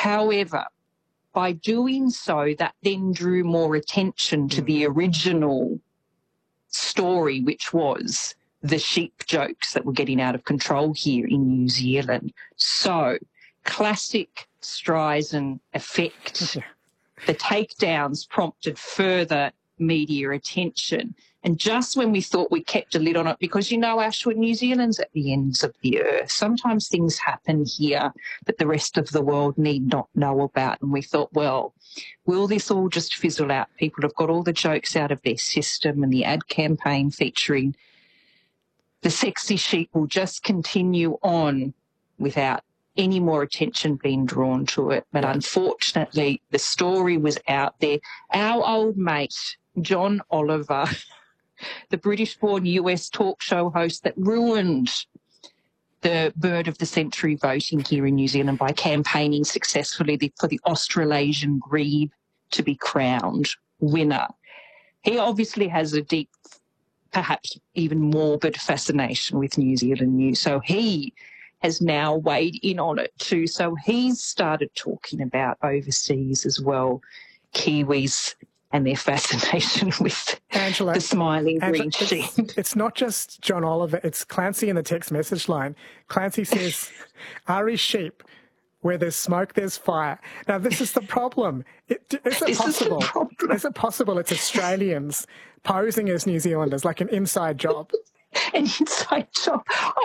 However, by doing so, that then drew more attention to the original story, which was the sheep jokes that were getting out of control here in New Zealand. So, classic Streisand effect. The takedowns prompted further media attention. And just when we thought we kept a lid on it, because, you know, Ashwin, New Zealand's at the ends of the earth. Sometimes things happen here that the rest of the world need not know about. And we thought, well, will this all just fizzle out? People have got all the jokes out of their system, and the ad campaign featuring the sexy sheep will just continue on without any more attention being drawn to it. But unfortunately, the story was out there. Our old mate, John Oliver, the British-born US talk show host that ruined the bird of the century voting here in New Zealand by campaigning successfully for the Australasian grebe to be crowned winner. He obviously has a deep, perhaps even morbid fascination with New Zealand news. So he has now weighed in on it too. So he's started talking about overseas as well, Kiwis and their fascination with Angela, the smiling green sheep. It's not just John Oliver, it's Clancy in the text message line. Clancy says, Ari sheep, where there's smoke, there's fire. Now, this is the problem. Is it possible it's Australians posing as New Zealanders, like an inside job? An inside job.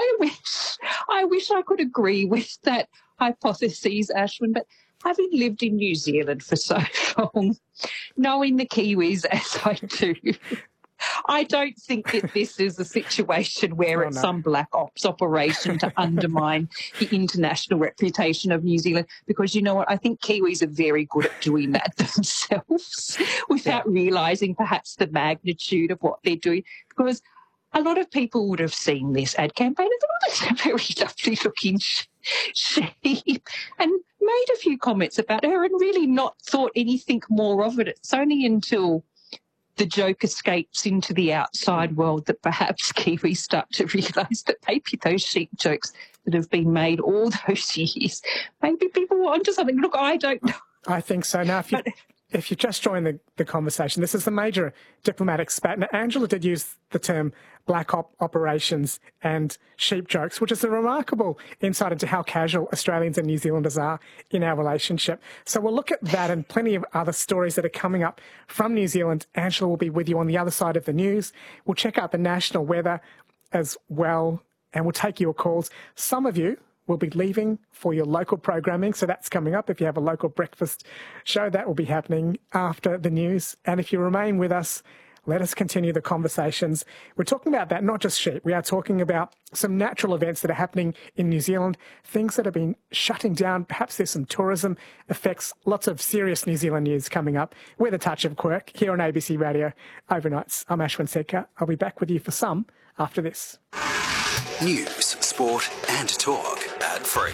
I wish I could agree with that hypothesis, Ashwin, but having lived in New Zealand for so long, knowing the Kiwis as I do, I don't think that this is a situation where it's some black ops operation to undermine the international reputation of New Zealand, because you know what? I think Kiwis are very good at doing that themselves without realising perhaps the magnitude of what they're doing, because a lot of people would have seen this ad campaign and thought, oh, that's a very lovely-looking sheep, and made a few comments about her and really not thought anything more of it. It's only until the joke escapes into the outside world that perhaps Kiwis start to realise that maybe those sheep jokes that have been made all those years, maybe people were onto something. Look, I don't know. I think so. Now, if you just join the conversation, this is the major diplomatic spat. Now, Angela did use the term black operations and sheep jokes, which is a remarkable insight into how casual Australians and New Zealanders are in our relationship. So we'll look at that and plenty of other stories that are coming up from New Zealand. Angela will be with you on the other side of the news. We'll check out the national weather as well, and we'll take your calls. Some of you will be leaving for your local programming, so that's coming up. If you have a local breakfast show, that will be happening after the news. And if you remain with us, let us continue the conversations. We're talking about that, not just sheep. We are talking about some natural events that are happening in New Zealand, things that have been shutting down. Perhaps there's some tourism effects, lots of serious New Zealand news coming up with a touch of quirk here on ABC Radio Overnights. I'm Ashwin Sekhar. I'll be back with you for some after this. News, sport and talk ad-free.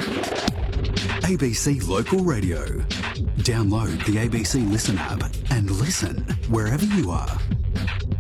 ABC Local Radio. Download the ABC Listen app and listen wherever you are.